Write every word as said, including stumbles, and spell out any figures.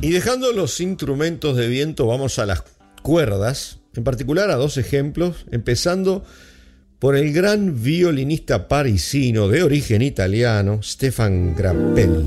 Y dejando los instrumentos de viento, vamos a las cuerdas, en particular a dos ejemplos, empezando por el gran violinista parisino de origen italiano, Stefan Grappelli.